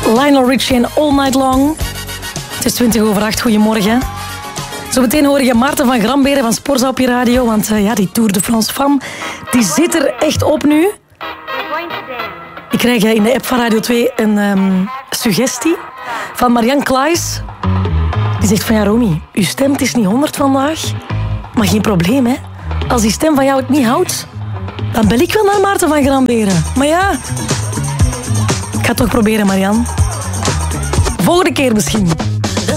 Lionel Richie en All Night Long. Het is 7:20. Goedemorgen. Zo meteen hoor je Maarten van Gramberen van Sporza op je radio. Want die Tour de France Femme, die zit er echt op nu. Ik krijg in de app van Radio 2 een suggestie van Marianne Klaes. Die zegt van Romy, uw stem is niet 100 vandaag. Maar geen probleem, hè. Als die stem van jou het niet houdt, dan bel ik wel naar Maarten van Gramberen. Maar ja, ik ga het toch proberen, Marianne. Volgende keer misschien.